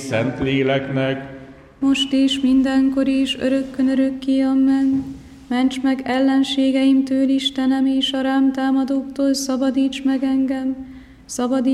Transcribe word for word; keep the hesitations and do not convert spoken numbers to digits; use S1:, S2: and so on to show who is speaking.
S1: Szent Léleknek,
S2: most is, mindenkor is, örökkön örökké, amen. Ments meg ellenségeimtől, Istenem, és a rám támadóktól szabadíts meg engem. Szabadíts